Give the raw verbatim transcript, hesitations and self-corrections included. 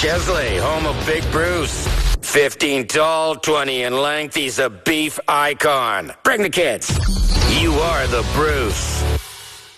Chesley, home of Big Bruce. fifteen tall, twenty in length. He's a beef icon. Bring the kids. You are the Bruce.